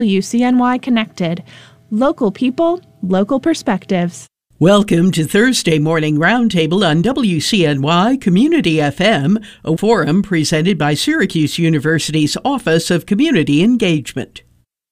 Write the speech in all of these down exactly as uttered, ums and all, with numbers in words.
W C N Y Connected. Local people, local perspectives. Welcome to Thursday Morning Roundtable on W C N Y Community F M, a forum presented by Syracuse University's Office of Community Engagement.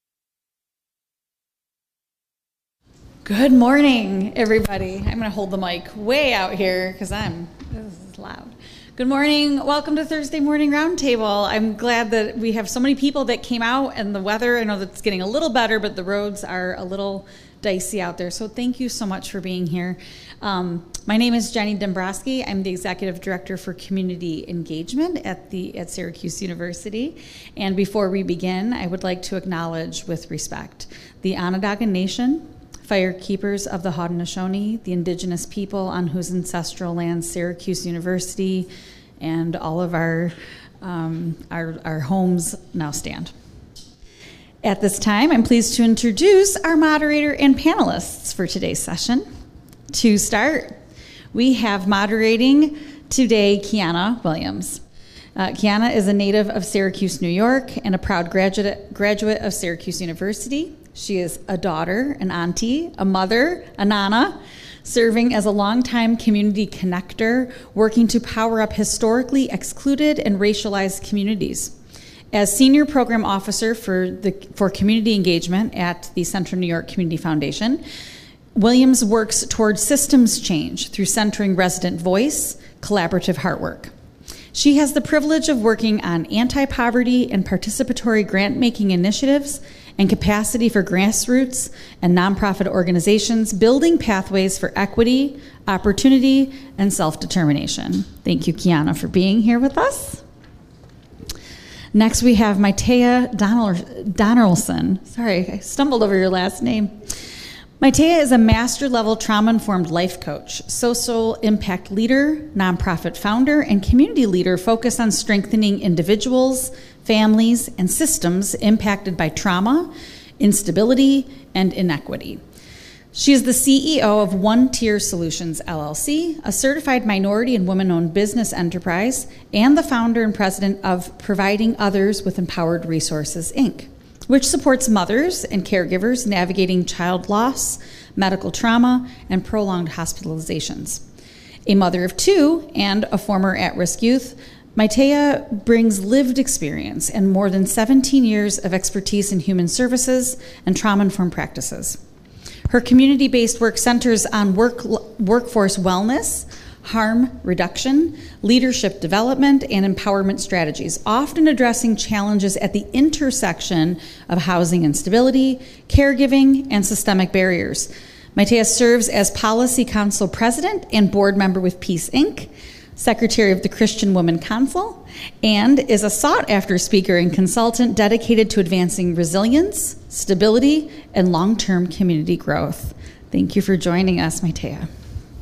Good morning, everybody. I'm going to hold the mic way out here because I'm, this is loud. Good morning. Welcome to Thursday Morning Roundtable. I'm glad that we have so many people that came out, and the weather, I know that's getting a little better, but the roads are a little dicey out there. So thank you so much for being here. Um, my name is Jenny Dombrowski. I'm the Executive Director for Community Engagement at the at Syracuse University. And before we begin, I would like to acknowledge with respect the Onondaga Nation, Fire Keepers of the Haudenosaunee, the indigenous people on whose ancestral land Syracuse University and all of our, um, our, our homes now stand. At this time, I'm pleased to introduce our moderator and panelists for today's session. To start, we have moderating today Kiana Williams. Uh, Kiana is a native of Syracuse, New York, and a proud graduate, graduate of Syracuse University. She is a daughter, an auntie, a mother, a nana, serving as a longtime community connector, working to power up historically excluded and racialized communities. As Senior Program Officer for, the, for Community Engagement at the Central New York Community Foundation, Williams works towards systems change through centering resident voice, collaborative heart work. She has the privilege of working on anti-poverty and participatory grant-making initiatives and capacity for grassroots and nonprofit organizations, building pathways for equity, opportunity, and self-determination. Thank you, Kiana, for being here with us. Next, we have Maitea Donaldson. Sorry, I stumbled over your last name. Maitea is a master-level trauma-informed life coach, social impact leader, nonprofit founder, and community leader focused on strengthening individuals, families, and systems impacted by trauma, instability, and inequity. She is the C E O of One Tier Solutions, L L C, a certified minority and women-owned business enterprise, and the founder and president of Providing Others with Empowered Resources, Incorporated, which supports mothers and caregivers navigating child loss, medical trauma, and prolonged hospitalizations. A mother of two and a former at-risk youth, Maitea brings lived experience and more than seventeen years of expertise in human services and trauma-informed practices. Her community-based work centers on work, workforce wellness, harm reduction, leadership development, and empowerment strategies, often addressing challenges at the intersection of housing instability, caregiving, and systemic barriers. Maitea serves as Policy Council President and board member with Peace, Incorporated, Secretary of the Christian Women Council, and is a sought-after speaker and consultant dedicated to advancing resilience, stability, and long-term community growth. Thank you for joining us, Maitea.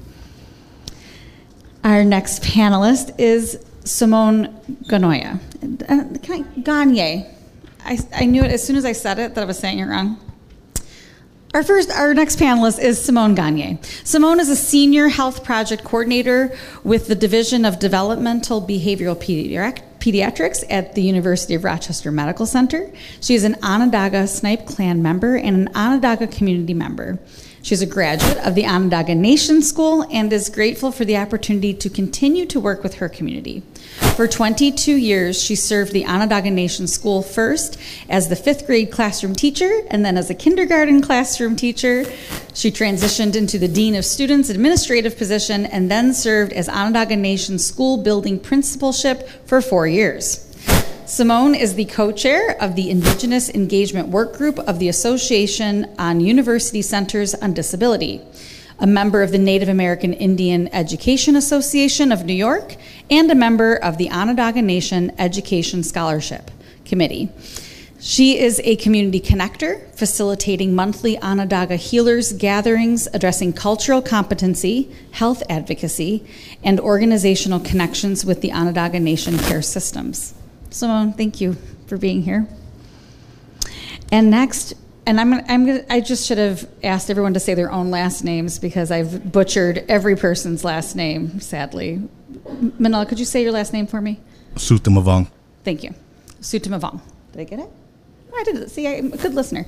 Our next panelist is Simone Ganoya. Uh, can I, Gagne. I, I knew it as soon as I said it that I was saying it wrong. Our first, our next panelist is Simone Gagne. Simone is a senior health project coordinator with the Division of Developmental Behavioral Pediatric, Pediatrics at the University of Rochester Medical Center. She is an Onondaga Snipe Clan member and an Onondaga community member. She's a graduate of the Onondaga Nation School and is grateful for the opportunity to continue to work with her community. For twenty-two years, she served the Onondaga Nation School first as the fifth grade classroom teacher and then as a kindergarten classroom teacher. She transitioned into the Dean of Students administrative position and then served as Onondaga Nation School building principalship for four years. Simone is the co-chair of the Indigenous Engagement Work Group of the Association on University Centers on Disability, a member of the Native American Indian Education Association of New York, and a member of the Onondaga Nation Education Scholarship Committee. She is a community connector, facilitating monthly Onondaga Healers gatherings addressing cultural competency, health advocacy, and organizational connections with the Onondaga Nation care systems. Simone, thank you for being here. And next, and I'm, I'm gonna, I just should have asked everyone to say their own last names because I've butchered every person's last name, sadly. Manila, could you say your last name for me? Sutamavong. Thank you. Sutamavong. Did I get it? I did it. See, I'm a good listener.